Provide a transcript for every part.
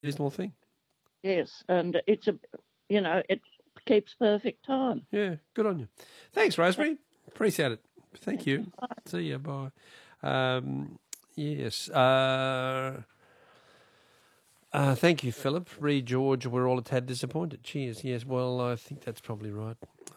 reasonable thing. Yes, and it keeps perfect time. Yeah, good on you. Thanks, Rosemary. Appreciate it. Thank you. See you. Bye. Yes. Thank you, Philip. Reed, George, we're all a tad disappointed. Cheers. Yes, well, I think that's probably right.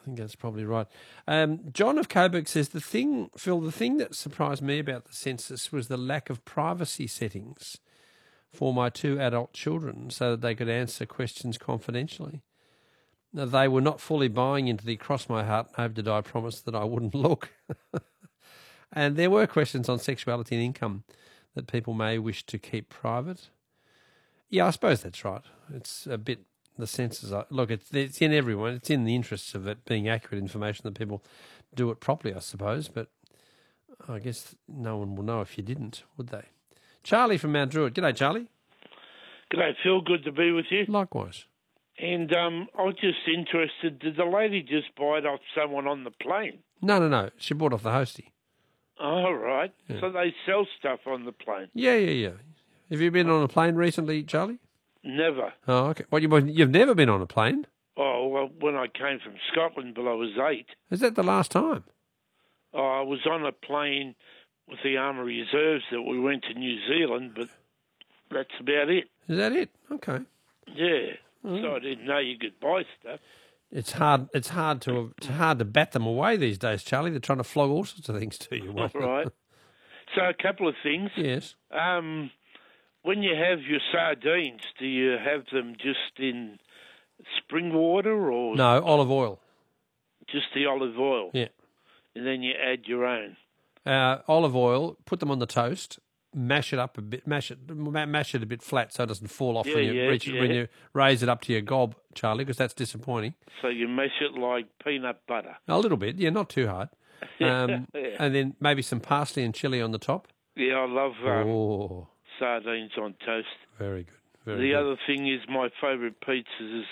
John of Coburg says, Phil, the thing that surprised me about the census was the lack of privacy settings for my 2 adult children so that they could answer questions confidentially. Now, they were not fully buying into the cross my heart and hope to die promise that I wouldn't look. And there were questions on sexuality and income that people may wish to keep private. Yeah, I suppose that's right. It's a bit, the census, look, it's in everyone. It's in the interests of it being accurate information that people do it properly, I suppose. But I guess no one will know if you didn't, would they? Charlie from Mount Druitt. G'day, Charlie. G'day, Phil. Good to be with you. Likewise. And I was just interested, did the lady just buy it off someone on the plane? No. She bought off the hostie. Oh, right. Yeah. So they sell stuff on the plane? Yeah. Have you been on a plane recently, Charlie? Never. Oh, okay. Well, you've never been on a plane? Oh, well, when I came from Scotland, but I was 8. Is that the last time? Oh, I was on a plane with the Army Reserves that we went to New Zealand, but that's about it. Is that it? Okay. Yeah. So I didn't know you could buy stuff. It's hard to bat them away these days, Charlie. They're trying to flog all sorts of things to you. Right. So a couple of things. Yes. When you have your sardines, do you have them just in spring water or No, olive oil. just the olive oil? Yeah. And then you add your own. Olive oil. Put them on the toast. Mash it up a bit. Mash it a bit flat so it doesn't fall off when you raise it up to your gob, Charlie, because that's disappointing. So you mash it like peanut butter. A little bit, yeah, not too hard. And then maybe some parsley and chilli on the top. Yeah, I love sardines on toast. Very good. The other thing is my favourite pizza is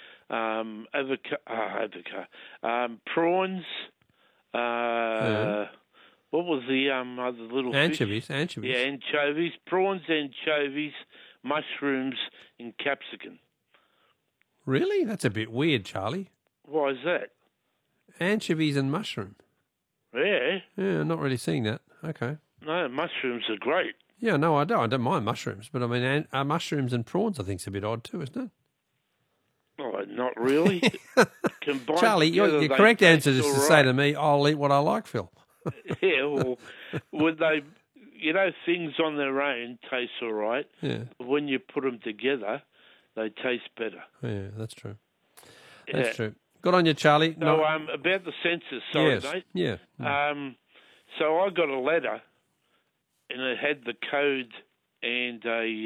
prawns. What was the other little anchovies? fish? Anchovies. Yeah, anchovies, prawns, anchovies, mushrooms, and capsicum. Really? That's a bit weird, Charlie. Why is that? Anchovies and mushroom. Yeah. Yeah, I'm not really seeing that. Okay. No, mushrooms are great. Yeah, no, I don't mind mushrooms, but I mean, mushrooms and prawns I think is a bit odd too, isn't it? Oh, not really. Charlie, your correct answer is to say to me, I'll eat what I like, Phil. Yeah, well, would they, things on their own taste all right. Yeah. But when you put them together, they taste better. Yeah, that's true. That's true. Good on you, Charlie. So, about the census, sorry, yes. mate. Yeah. So I got a letter, and it had the code and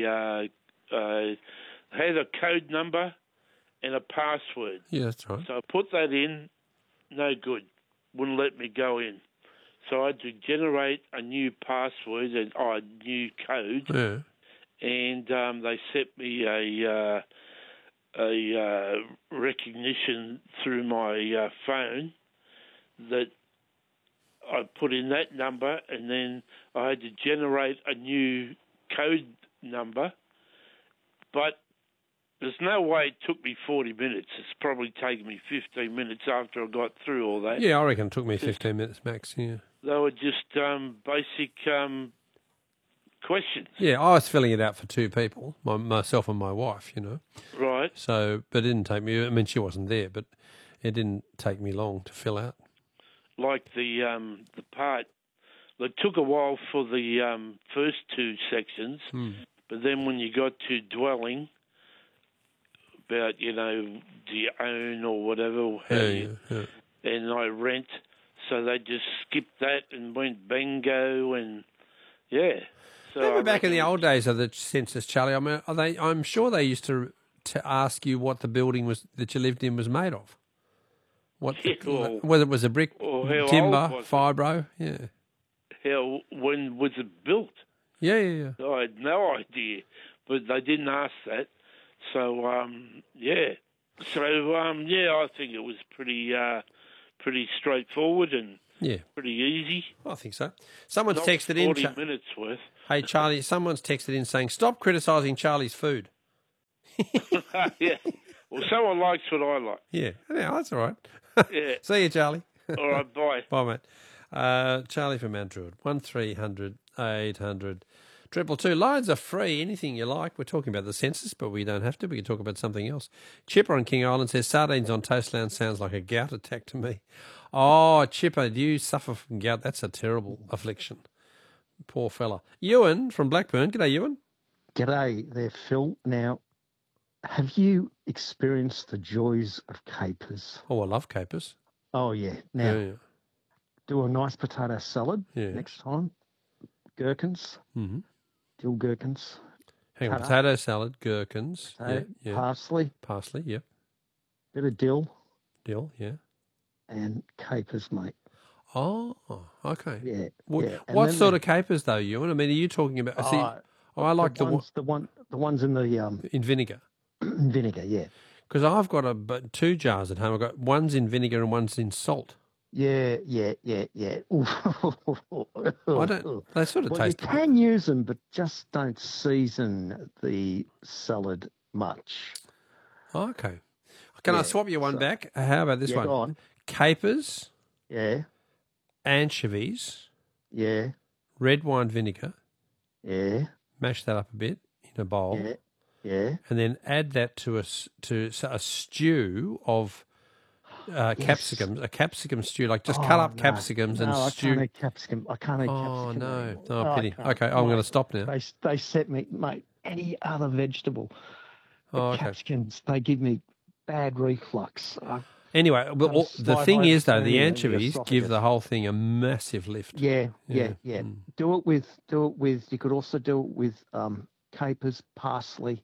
had a code number and a password. Yeah, that's right. So I put that in, no good. Wouldn't let me go in. So I had to generate a new password and a new code. Yeah. And they sent me a recognition through my phone that I put in that number, and then I had to generate a new code number. But there's no way it took me 40 minutes. It's probably taken me 15 minutes after I got through all that. Yeah, I reckon it took me 15 minutes max, yeah. They were just basic questions. Yeah, I was filling it out for 2 people, myself and my wife, Right. So, but it didn't take me, I mean, she wasn't there, but it didn't take me long to fill out. Like the part, it took a while for the first 2 sections, but then when you got to dwelling, about, do you own or whatever, and I rent, so they just skipped that and went bingo and, yeah. So Remember back in the old days of the census, Charlie, I mean, I'm sure they used to ask you what the building was that you lived in was made of. Whether it was a brick, timber, fibro, yeah. When was it built? Yeah. I had no idea, but they didn't ask that. So, yeah. So, I think it was pretty straightforward and pretty easy. I think so. Someone's Not texted 40 in. minutes worth. Hey, Charlie, someone's texted in saying, stop criticising Charlie's food. Yeah. Well, someone likes what I like. Yeah, that's all right. Yeah. See you, Charlie. All right, bye. Bye, mate. Charlie from Mount Druitt, 1300 800 222. Lines are free, anything you like. We're talking about the census, but we don't have to. We can talk about something else. Chipper on King Island says, sardines on toast lounge sounds like a gout attack to me. Oh, Chipper, do you suffer from gout? That's a terrible affliction. Poor fella. Ewan from Blackburn. G'day, Ewan. G'day there, Phil. Now, have you experienced the joys of capers? Oh, I love capers. Oh, yeah. Now, Yeah. do a nice potato salad Yeah. next time. Gherkins, Mm-hmm. dill gherkins, Hang on, Cut up. potato salad, gherkins, yeah, parsley, parsley, yep, bit of dill, dill, yeah. and capers, mate. Oh, okay. Yeah. What, yeah. And what then sort of capers though, Ewan? I mean, are you talking about? See, I like the ones in the in vinegar vinegar. Yeah. because I've got two jars at home. I've got one's in vinegar and one's in salt. Yeah. I don't. They sort of Well, taste. you can use them, but just don't season the salad much. Oh, okay. Can I Yeah, swap you one back? How about this Yeah, one? go on. Capers, Yeah, anchovies, yeah, red wine vinegar. yeah, Mash that up a bit in a bowl. yeah, yeah. And then add that to a stew of capsicums, a capsicum stew. Like just cut up capsicums and stew. I can't eat capsicum. I can't eat capsicum. Oh no! anymore. Oh, pity. I can't. Okay, I'm going to stop now. They set me, mate. Any other vegetable, but Oh, okay. capsicums, they give me bad reflux. Anyway, well, the Slight thing is though, the hypothermia in the anchovies give esophagus. the whole thing a massive lift. Yeah. Yeah. Do it with. You could also do it with capers, parsley.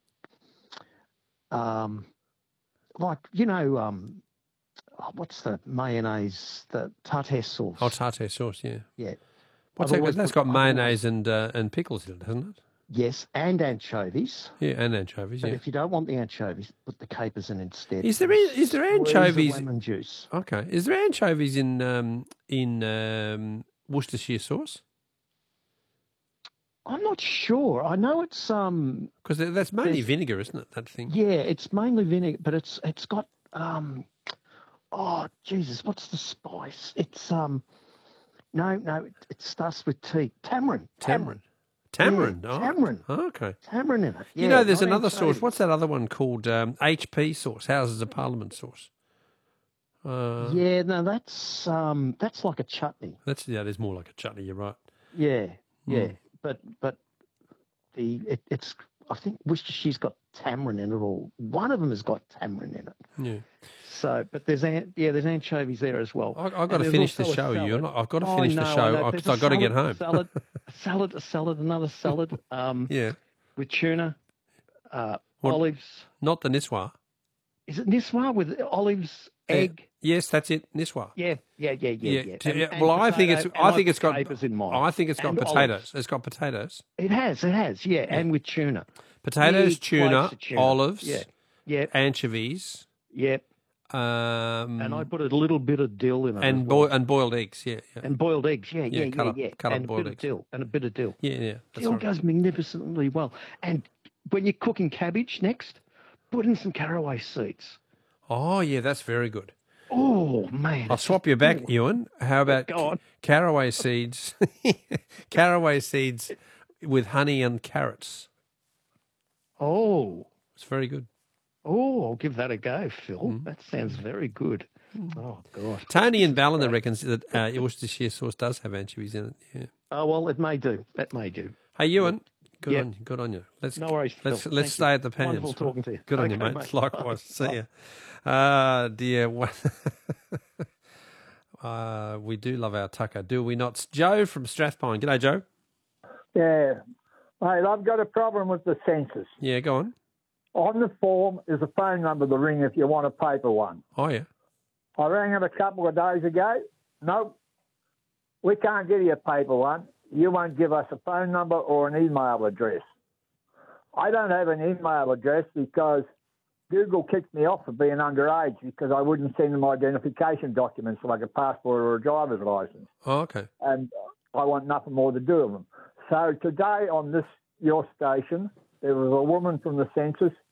What's the mayonnaise? The tartare sauce. Oh, tartare sauce, yeah. Yeah. What's I've that? always That's put- got mayonnaise and pickles in it, hasn't it? Yes, and anchovies. Yeah, and anchovies. But Yeah. if you don't want the anchovies, put the capers in instead. Is there Squeeze the anchovies? lemon juice. Okay. Is there anchovies in Worcestershire sauce? I'm not sure. I know it's Because that's mainly There's- vinegar, isn't it? That thing. yeah, it's mainly vinegar, but it's got oh Jesus, what's the spice? It's no, it starts with T. Tamarind. Tamarind. Yeah, Oh, tamarind. okay. Tamarind in it. You know, there's not another sauce. anchovies. What's that other one called? HP sauce, Houses of Parliament sauce. Yeah, no, that's like a chutney. It's more like a chutney. You're right. Yeah, yeah, Mm. but it's I think Worcestershire's got tamarind in it, or one of them has got tamarind in it. Yeah. So, but there's anchovies there as well. I've And got to there's finish the also a show, salad. you. I've got to Oh, finish no, the I show know. because There's I've got to get home. a salad, another salad. Yeah. With tuna, What- olives. Not the Niswa. Is it niswa with olives, egg? Yes, that's it. Niswa. Yeah. And Well, I think it's. potato, I and think I've it's got. capers in mine. I think it's got And potatoes. olives. It's got potatoes. It has, yeah, and with tuna. Potatoes, Big tuna, plates of tuna. olives, Yeah, anchovies, and I put a little bit of dill in it. and as well. and boiled eggs. Yeah. And boiled eggs, yeah. cut up and boiled a bit eggs. of dill, and a bit of dill. Yeah. That's Dill right. goes magnificently well. And when you're cooking cabbage next, put in some caraway seeds. Oh, yeah, that's very good. Oh, man. I'll swap you back, Ewan. How about Go on. caraway seeds? Caraway seeds with honey and carrots. Oh, It's very good. I'll give that a go, Phil. Mm. That sounds very good. Oh, gosh. Tony in Ballina reckons that Worcestershire sauce does have anchovies in it. Yeah. Oh, well, it may do. That may do. Hey, Ewan. Good Yeah. on you. Let's No worries, Phil. let's Thank stay you. at the pans. Wonderful talking to you. Good on you, Okay, mate. mate. Likewise. See Bye. ya. Dear. We do love our tucker, do we not? Joe from Strathpine. G'day, Joe. Yeah. Mate, I've got a problem with the census. Yeah, go on. On the form is a phone number to ring if you want a paper one. Oh, yeah. I rang it a couple of days ago. Nope. We can't give you a paper one. You won't give us a phone number or an email address. I don't have an email address because Google kicked me off for being underage because I wouldn't send them identification documents like a passport or a driver's license. Oh, okay. And I want nothing more to do with them. So today on your station, there was a woman from the census